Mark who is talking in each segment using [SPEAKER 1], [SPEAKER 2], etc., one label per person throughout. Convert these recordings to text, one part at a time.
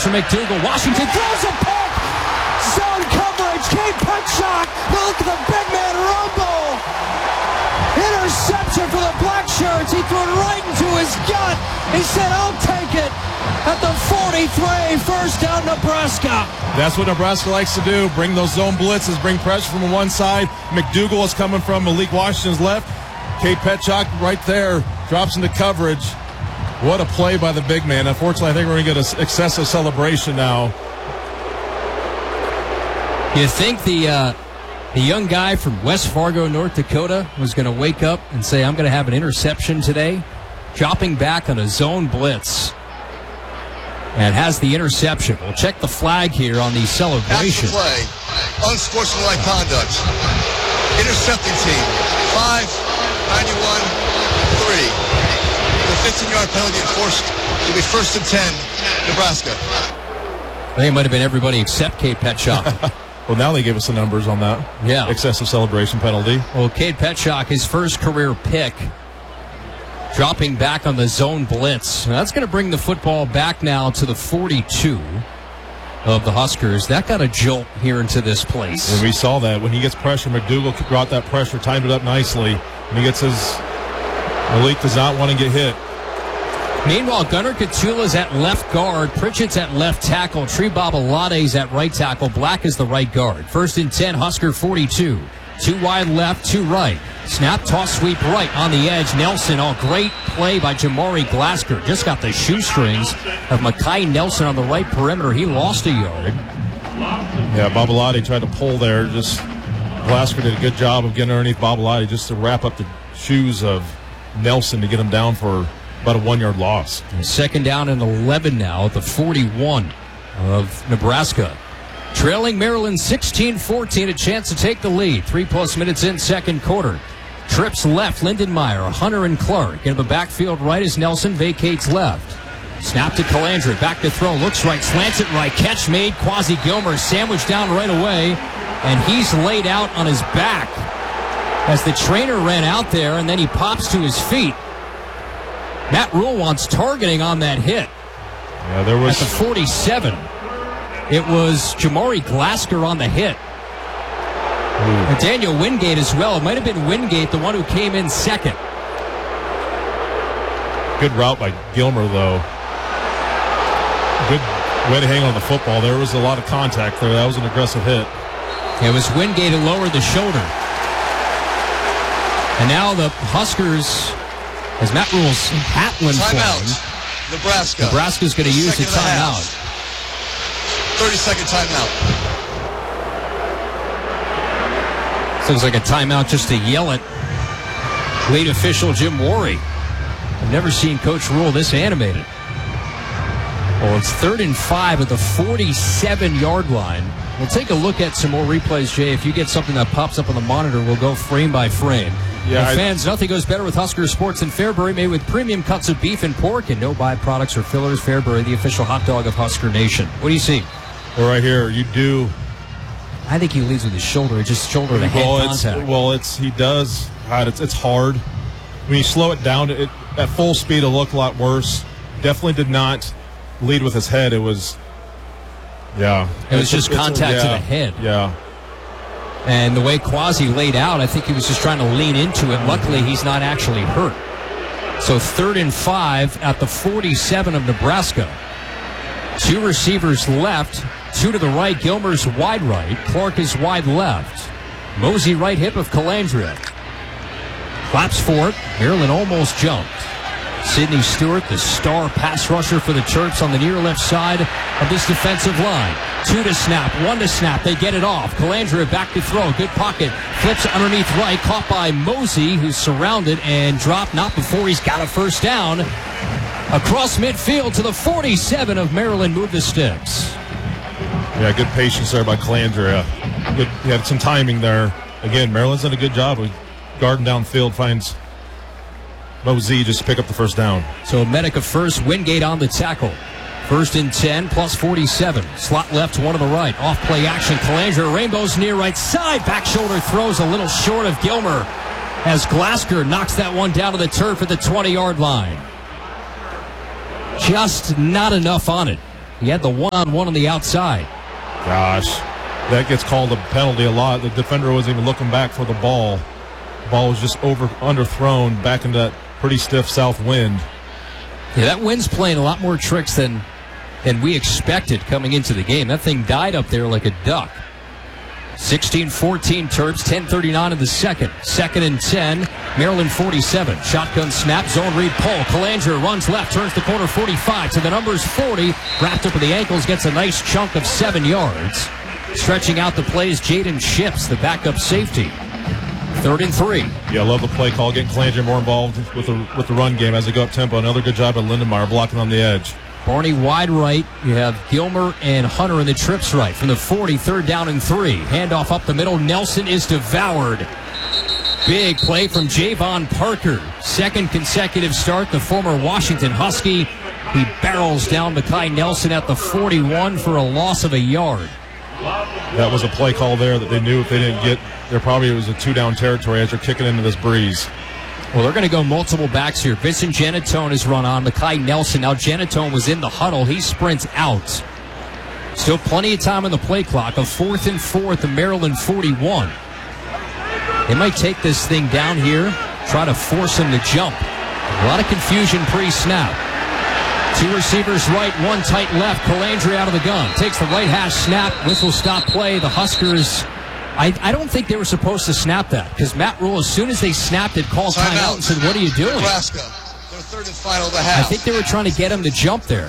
[SPEAKER 1] McDougal. Washington throws a pick. Zone coverage. Cade Petchak. Look at the big man rumble. Interception for the Black Shirts. He threw it right into his gut. He said, I'll take it. At the 43, first down, Nebraska.
[SPEAKER 2] That's what Nebraska likes to do. Bring those zone blitzes, bring pressure from one side. McDougal is coming from Malik Washington's left. Cade Petchak right there drops into coverage. What a play by the big man. Unfortunately, I think we're going to get an excessive celebration now.
[SPEAKER 1] You think the young guy from West Fargo, North Dakota was going to wake up and say, I'm going to have an interception today? Dropping back on a zone blitz. And has the interception. We'll check the flag here on the celebration.
[SPEAKER 3] That's the play. Unsportsmanlike conduct. Intercepting team. 5, 91, 3. The 15-yard penalty enforced. It'll be 1st and 10, Nebraska.
[SPEAKER 1] I think it might have been everybody except Cade Petchak.
[SPEAKER 2] Well, now they gave us the numbers on that.
[SPEAKER 1] Yeah.
[SPEAKER 2] Excessive celebration penalty.
[SPEAKER 1] Well, Cade Petchak, his first career pick, dropping back on the zone blitz. Now, that's going to bring the football back now to the 42 of the Huskers. That got a jolt here into this place.
[SPEAKER 2] And we saw that. When he gets pressure, McDougal brought that pressure, timed it up nicely. When he gets his... Malik does not want to get hit.
[SPEAKER 1] Meanwhile, Gunnar Katula's at left guard. Pritchett's at left tackle. Tree Babalade's at right tackle. Black is the right guard. 1st and 10, Husker 42. 2 wide left, 2 right. Snap, toss, sweep right on the edge. Nelson, great play by Jamari Glasgow. Just got the shoestrings of Makai Nelson on the right perimeter. He lost a yard.
[SPEAKER 2] Yeah, Babalade tried to pull there. Glasgow did a good job of getting underneath Babalade just to wrap up the shoes of Nelson to get him down for about a 1-yard loss.
[SPEAKER 1] 2nd down and 11 now at the 41 of Nebraska. Trailing Maryland 16-14, a chance to take the lead. 3+ minutes in, second quarter. Trips left, Lindenmeyer, Hunter and Clark. Into the backfield right as Nelson vacates left. Snap to Calandra, back to throw, looks right, slants it right. Catch made, Quasi Gilmer sandwiched down right away, and he's laid out on his back as the trainer ran out there, and then he pops to his feet. Matt Rule wants targeting on that hit.
[SPEAKER 2] Yeah, there was...
[SPEAKER 1] At the 47. It was Jamari Glasgow on the hit. And Daniel Wingate as well. It might have been Wingate, the one who came in second.
[SPEAKER 2] Good route by Gilmer, though. Good way to hang on the football. There was a lot of contact there. That was an aggressive hit.
[SPEAKER 1] It was Wingate who lowered the shoulder. And now the Huskers, as Matt Rule's Hatland
[SPEAKER 3] timeout. Nebraska.
[SPEAKER 1] Nebraska's going to use the timeout.
[SPEAKER 3] 30-second timeout.
[SPEAKER 1] Looks like a timeout just to yell at lead official Jim Worry. I've never seen Coach Rule this animated. Well, it's 3rd and 5 at the 47-yard line. We'll take a look at some more replays, Jay. If you get something that pops up on the monitor, we'll go frame by frame. Yeah, fans, nothing goes better with Husker Sports than Fairbury, made with premium cuts of beef and pork and no byproducts or fillers. Fairbury, the official hot dog of Husker Nation. What do you see?
[SPEAKER 2] Well, right here, you do.
[SPEAKER 1] I think he leads with his shoulder. Just shoulder to head contact.
[SPEAKER 2] He does. It's hard. When you slow it down, at full speed, it'll look a lot worse. Definitely did not lead with his head. It was, yeah.
[SPEAKER 1] It was just contact to the head.
[SPEAKER 2] Yeah.
[SPEAKER 1] And the way Quasi laid out, I think he was just trying to lean into it. Luckily, he's not actually hurt. So 3rd and 5 at the 47 of Nebraska. 2 receivers left, 2 to the right. Gilmer's wide right. Clark is wide left. Mosey right hip of Calandra. Claps for it. Maryland almost jumped. Sidney Stewart, the star pass rusher for the Terps on the near left side of this defensive line. 2 to snap, 1 to snap. They get it off. Calandra back to throw. Good pocket. Flips underneath right. Caught by Mosey, who's surrounded and dropped not before he's got a first down. Across midfield to the 47 of Maryland. Move the sticks.
[SPEAKER 2] Yeah, good patience there by Calandra. Good, he had some timing there. Again, Maryland's done a good job of guarding downfield, finds Mosey just to pick up the first down.
[SPEAKER 1] So Medica first, Wingate on the tackle. 1st and 10, plus 47. Slot left, 1 to the right. Off play action, Calandra. Rainbow's near right side. Back shoulder throws a little short of Gilmer as Glasgow knocks that one down to the turf at the 20-yard line. Just not enough on it. He had the one-on-one on the outside.
[SPEAKER 2] Gosh, that gets called a penalty a lot. The defender wasn't even looking back for the ball. The ball was just underthrown back into that pretty stiff south wind.
[SPEAKER 1] Yeah, that wind's playing a lot more tricks than we expected coming into the game. That thing died up there like a duck. 16-14 Terps, 10:39 in the second. Second and 10, Maryland 47. Shotgun snap, zone read pull. Calandra runs left, turns the corner 45 to the numbers 40. Wrapped up with the ankles, gets a nice chunk of 7 yards. Stretching out the plays, Jaden Ships, the backup safety. 3rd and 3.
[SPEAKER 2] Yeah, I love the play call, getting Calandra more involved with the run game as they go up tempo. Another good job of Lindenmeyer blocking on the edge.
[SPEAKER 1] Barney wide right. You have Gilmer and Hunter in the trips right. From the 40, 3rd down and 3. Handoff up the middle. Nelson is devoured. Big play from Javon Parker. Second consecutive start. The former Washington Husky. He barrels down Mekhi Nelson at the 41 for a loss of a yard.
[SPEAKER 2] That was a play call there that they knew if they didn't get there, probably it was a 2-down territory as they're kicking into this breeze.
[SPEAKER 1] Well, they're going to go multiple backs here. Vincent Janatone is run on. Mekhi Nelson. Now Janatone was in the huddle. He sprints out. Still plenty of time on the play clock. A 4th and 4 at the Maryland 41. They might take this thing down here, try to force him to jump. A lot of confusion pre-snap. 2 receivers right, 1 tight left. Calandra out of the gun. Takes the right hash snap. Whistle stop play. The Huskers, I don't think they were supposed to snap that, because Matt Rule, as soon as they snapped it, called timeout and said, "What are you doing?"
[SPEAKER 3] Nebraska, their 3rd and final of the half.
[SPEAKER 1] I think they were trying to get him to jump there.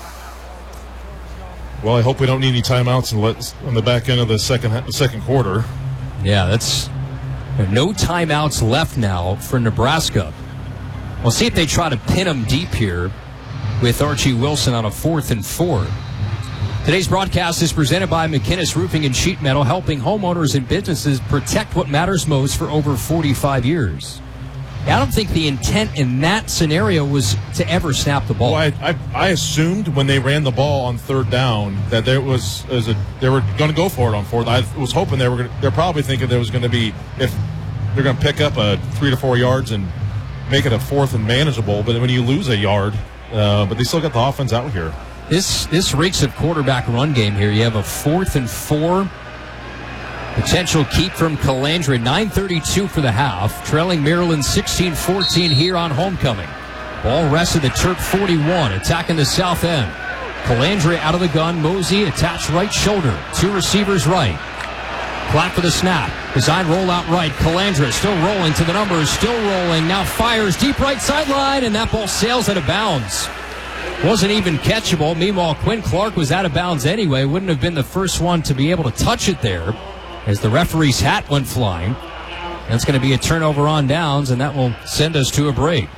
[SPEAKER 2] Well, I hope we don't need any timeouts on the back end of the second quarter.
[SPEAKER 1] Yeah, that's no timeouts left now for Nebraska. We'll see if they try to pin him deep here with Archie Wilson on a 4th and 4. Today's broadcast is presented by McInnes Roofing and Sheet Metal, helping homeowners and businesses protect what matters most for over 45 years. I don't think the intent in that scenario was to ever snap the ball.
[SPEAKER 2] Well, I assumed when they ran the ball on 3rd down that they were going to go for it on 4th. I was hoping they're probably thinking there was going to be, if they're going to pick up a 3 to 4 yards and make it a 4th and manageable. But when you lose a yard, but they still got the offense out here.
[SPEAKER 1] This reeks of quarterback run game here. You have a 4th and 4. Potential keep from Calandra. 9:32 for the half. Trailing Maryland 16-14 here on homecoming. Ball rests at the Terp 41. Attacking the south end. Calandra out of the gun. Mosey attached right shoulder. 2 receivers right. Clap for the snap. Design rollout right. Calandra still rolling to the numbers. Still rolling. Now fires deep right sideline. And that ball sails out of bounds. Wasn't even catchable. Meanwhile, Quinn Clark was out of bounds anyway. Wouldn't have been the first one to be able to touch it there as the referee's hat went flying. That's going to be a turnover on downs, and that will send us to a break.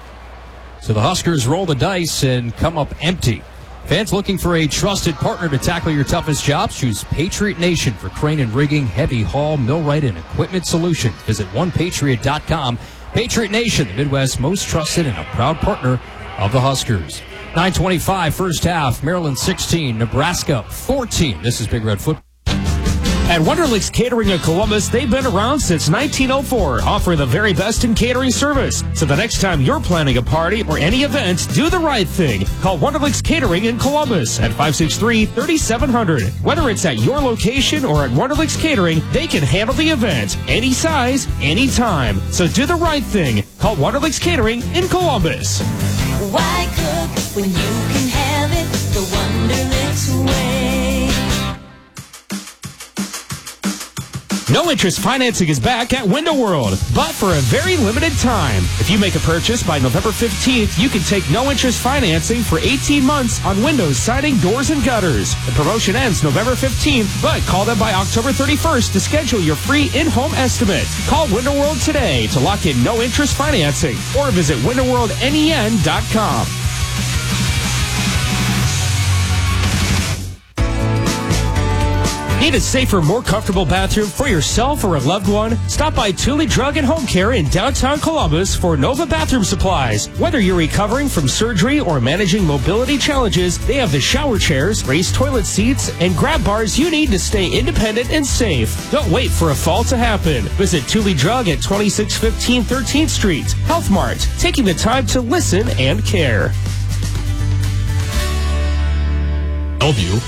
[SPEAKER 1] So the Huskers roll the dice and come up empty. Fans looking for a trusted partner to tackle your toughest jobs? Choose Patriot Nation for crane and rigging, heavy haul, millwright, and equipment solutions. Visit onepatriot.com. Patriot Nation, the Midwest's most trusted and a proud partner of the Huskers. 9:25 first half. Maryland 16, Nebraska 14. This is Big Red Football.
[SPEAKER 4] At Wonderlicks Catering of Columbus, they've been around since 1904, offering the very best in catering service. So the next time you're planning a party or any event, do the right thing. Call Wonderlicks Catering in Columbus at 563-3700. Whether it's at your location or at Wonderlicks Catering, they can handle the event, any size, anytime. So do the right thing. Call Wonderlicks Catering in Columbus.
[SPEAKER 5] Why cook when you can have it the Wonderlicks way?
[SPEAKER 4] No interest financing is back at Window World, but for a very limited time. If you make a purchase by November 15th, you can take no interest financing for 18 months on windows, siding, doors, and gutters. The promotion ends November 15th, but call them by October 31st to schedule your free in-home estimate. Call Window World today to lock in no interest financing or visit windowworldnen.com. Need a safer, more comfortable bathroom for yourself or a loved one? Stop by Thule Drug and Home Care in downtown Columbus for Nova Bathroom Supplies. Whether you're recovering from surgery or managing mobility challenges, they have the shower chairs, raised toilet seats, and grab bars you need to stay independent and safe. Don't wait for a fall to happen. Visit Thule Drug at 2615 13th Street. Health Mart, taking the time to listen and care.
[SPEAKER 6] Bellevue